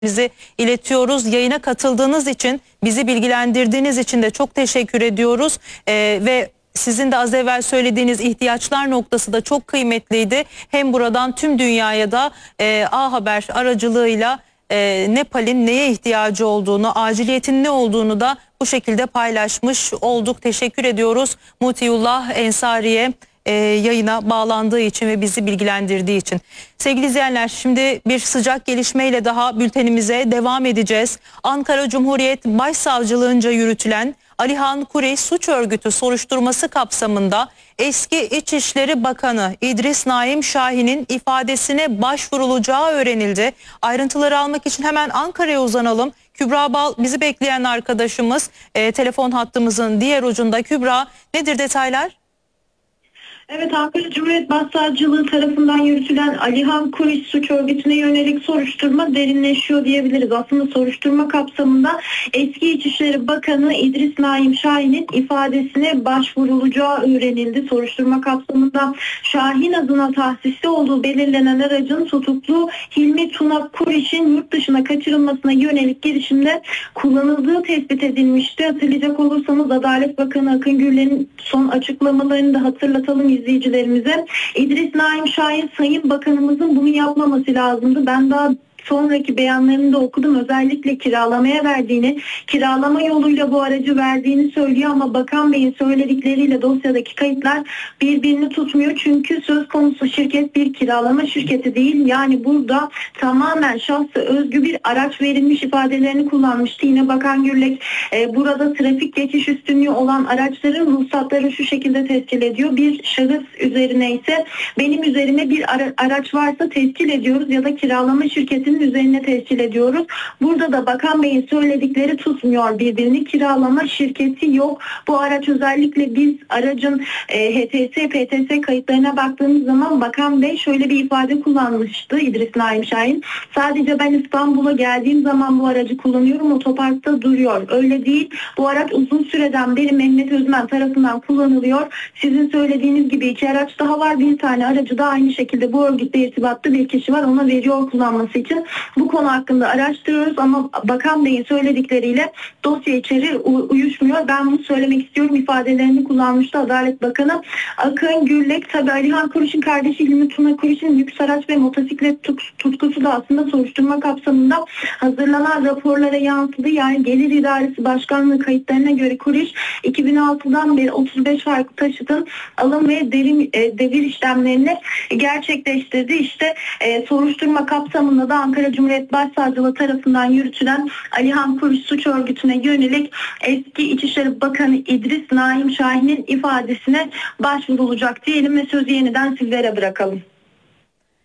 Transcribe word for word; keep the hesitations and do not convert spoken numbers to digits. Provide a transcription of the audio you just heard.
Bizi iletiyoruz. Yayına katıldığınız için, bizi bilgilendirdiğiniz için de çok teşekkür ediyoruz. Ee, ve sizin de az evvel söylediğiniz ihtiyaçlar noktası da çok kıymetliydi. Hem buradan tüm dünyaya da e, A Haber aracılığıyla e, Nepal'in neye ihtiyacı olduğunu, aciliyetin ne olduğunu da bu şekilde paylaşmış olduk. Teşekkür ediyoruz Mutiullah Ensari'ye. E, yayına bağlandığı için ve bizi bilgilendirdiği için. Sevgili izleyenler, şimdi bir sıcak gelişmeyle daha bültenimize devam edeceğiz. Ankara Cumhuriyet Başsavcılığınca yürütülen Alihan Kureyş suç örgütü soruşturması kapsamında eski İçişleri Bakanı İdris Naim Şahin'in ifadesine başvurulacağı öğrenildi. Ayrıntıları almak için hemen Ankara'ya uzanalım. Kübra Bal bizi bekleyen arkadaşımız e, telefon hattımızın diğer ucunda. Kübra, nedir detaylar? Evet, Ankara Cumhuriyet Başsavcılığı tarafından yürütülen Alihan Kureyş suç örgütüne yönelik soruşturma derinleşiyor diyebiliriz. Aslında soruşturma kapsamında eski İçişleri Bakanı İdris Naim Şahin'in ifadesine başvurulacağı öğrenildi. Soruşturma kapsamında Şahin adına tahsisli olduğu belirlenen aracın tutuklu Hilmi Tuna Kureyş'in yurt dışına kaçırılmasına yönelik girişimde kullanıldığı tespit edilmişti. Hatırlayacak olursanız Adalet Bakanı Akın Gürler'in son açıklamalarını da hatırlatalım izleyicilerimize. İdris Naim Şahin, Sayın Bakanımızın bunu yapmaması lazımdı. Ben daha sonraki beyanlarını da okudum. Özellikle kiralamaya verdiğini, kiralama yoluyla bu aracı verdiğini söylüyor ama Bakan Bey'in söyledikleriyle dosyadaki kayıtlar birbirini tutmuyor. Çünkü söz konusu şirket bir kiralama şirketi değil. Yani burada tamamen şahsı özgü bir araç verilmiş ifadelerini kullanmıştı. Yine Bakan Gürlek e, burada trafik geçiş üstünlüğü olan araçların ruhsatları şu şekilde tescil ediyor. Bir şahıs üzerine ise benim üzerime bir ara, araç varsa tescil ediyoruz ya da kiralama şirketi üzerine tescil ediyoruz. Burada da Bakan Bey'in söyledikleri tutmuyor birbirini. Kiralama şirketi yok. Bu araç, özellikle biz aracın e, H T S, P T S kayıtlarına baktığımız zaman Bakan Bey şöyle bir ifade kullanmıştı İdris Naim Şahin. Sadece ben İstanbul'a geldiğim zaman bu aracı kullanıyorum. Otoparkta duruyor. Öyle değil. Bu araç uzun süreden beri Mehmet Özmen tarafından kullanılıyor. Sizin söylediğiniz gibi iki araç daha var. Bir tane aracı da aynı şekilde bu örgütle irtibatlı bir kişi var. Ona veriyor kullanması için. Bu konu hakkında araştırıyoruz ama Bakan Bey'in söyledikleriyle dosya içeriği uyuşmuyor. Ben bunu söylemek istiyorum. İfadelerini kullanmıştı Adalet Bakanı Akın Gürlek. Tabii Alihan Kureyş'in kardeşi Hilmi Tuna Kureyş'in lüks araç ve motosiklet tutkusu da aslında soruşturma kapsamında hazırlanan raporlara yansıdı. Yani Gelir İdaresi Başkanlığı kayıtlarına göre Kureyş iki bin altıdan beri otuz beş farklı taşıtın alım ve derim, e, devir işlemlerini gerçekleştirdi. İşte e, soruşturma kapsamında da Ankara Cumhuriyet Başsavcılığı tarafından yürütülen Alihan Kureyş suç örgütüne yönelik eski İçişleri Bakanı İdris Naim Şahin'in ifadesine başvurulacak diyelim ve sözü yeniden sizlere bırakalım.